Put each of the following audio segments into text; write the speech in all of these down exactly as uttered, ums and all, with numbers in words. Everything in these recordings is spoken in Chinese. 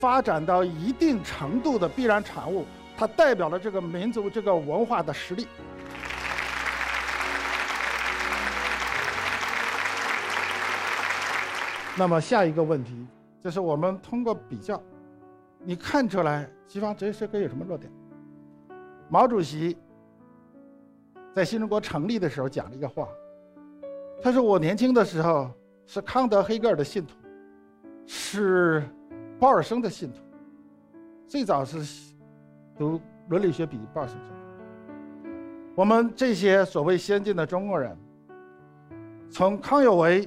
发展到一定程度的必然产物，它代表了这个民族这个文化的实力。那么下一个问题就是我们通过比较，你看出来西方哲学社科有什么弱点？毛主席在新中国成立的时候讲了一个话，他说我年轻的时候是康德、黑格尔的信徒，是鲍尔生的信徒，最早是读伦理学比鲍尔生。我们这些所谓先进的中国人，从康有为、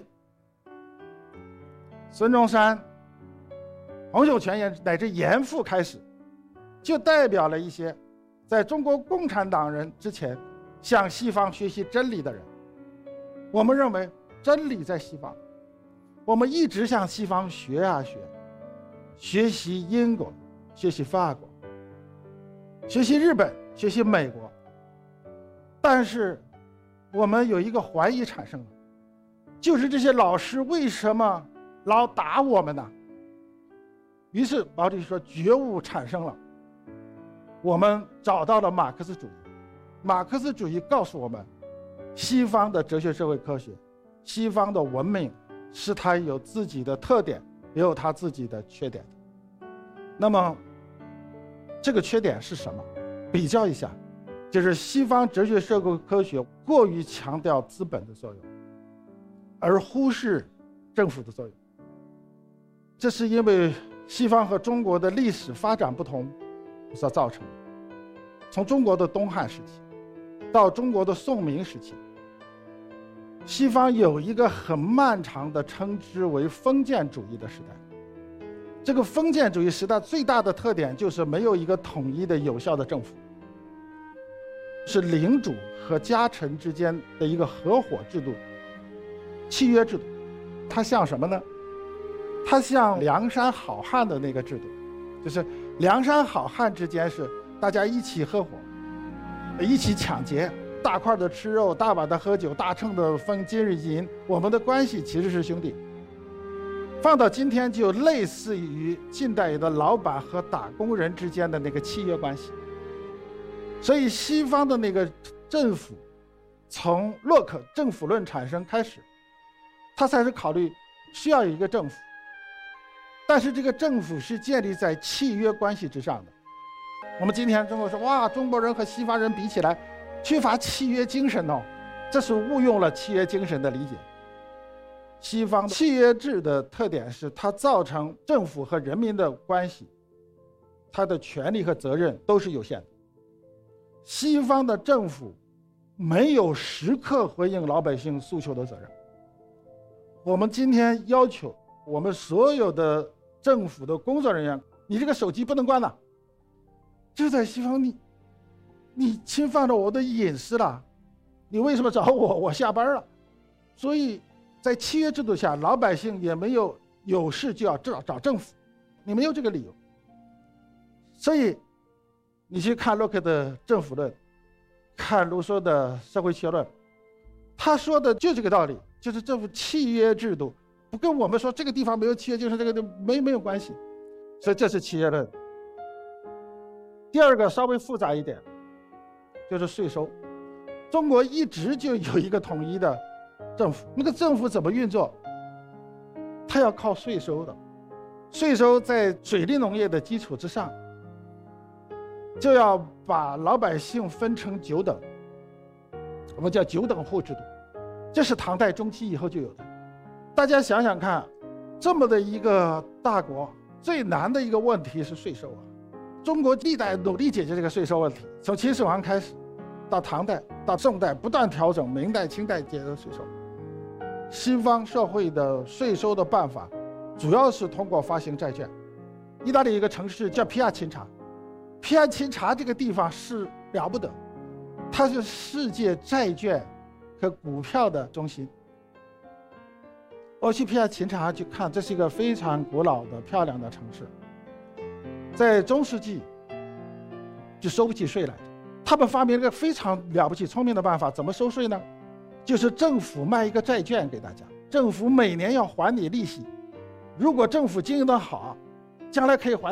孙中山、洪秀全乃至严复开始，就代表了一些在中国共产党人之前向西方学习真理的人。我们认为真理在西方，我们一直向西方学啊学，学习英国，学习法国，学习日本，学习美国。但是我们有一个怀疑产生了，就是这些老师为什么老打我们呢？于是毛主席说觉悟产生了，我们找到了马克思主义。马克思主义告诉我们，西方的哲学社会科学，西方的文明是它有自己的特点，也有它自己的缺点的。那么这个缺点是什么？比较一下，就是西方哲学社会科学过于强调资本的作用，而忽视政府的作用。这是因为西方和中国的历史发展不同所造成的。从中国的东汉时期到中国的宋明时期，西方有一个很漫长的称之为封建主义的时代。这个封建主义时代最大的特点就是没有一个统一的有效的政府，是领主和家臣之间的一个合伙制度，契约制度。它像什么呢？它像梁山好汉的那个制度，就是梁山好汉之间是大家一起合伙，一起抢劫，大块的吃肉，大把的喝酒，大秤的分今日银，我们的关系其实是兄弟。放到今天就类似于近代的老板和打工人之间的那个契约关系。所以西方的那个政府，从洛克政府论产生开始，他才是考虑需要有一个政府，但是这个政府是建立在契约关系之上的。我们今天中国说，哇，中国人和西方人比起来缺乏契约精神哦，这是误用了契约精神的理解。西方契约制的特点是它造成政府和人民的关系，它的权利和责任都是有限的。西方的政府没有时刻回应老百姓诉求的责任。我们今天要求我们所有的政府的工作人员，你这个手机不能关了。就在西方，你你侵犯了我的隐私了，你为什么找我？我下班了。所以在契约制度下，老百姓也没有有事就要找找政府，你没有这个理由。所以你去看洛克的政府论，看卢梭的社会契约论，他说的就这个道理，就是政府契约制度不跟我们说这个地方没有契约精神，这个没没有关系。所以这是契约论。第二个稍微复杂一点，就是税收。中国一直就有一个统一的政府，那个政府怎么运作？它要靠税收的。税收在水利农业的基础之上，就要把老百姓分成九等，我们叫九等户制度，这是唐代中期以后就有的。大家想想看，这么的一个大国，最难的一个问题是税收啊。中国历代努力解决这个税收问题，从秦始皇开始，到唐代，到宋代，不断调整，明代、清代解决税收。西方社会的税收的办法，主要是通过发行债券。意大利有一个城市叫皮亚钦察，皮亚钦察这个地方是了不得，它是世界债券和股票的中心。我去皮亚钦察去看，这是一个非常古老的、漂亮的城市。在中世纪就收不起税来，他们发明了一个非常了不起聪明的办法，怎么收税呢？就是政府卖一个债券给大家，政府每年要还你利息，如果政府经营得好，将来可以还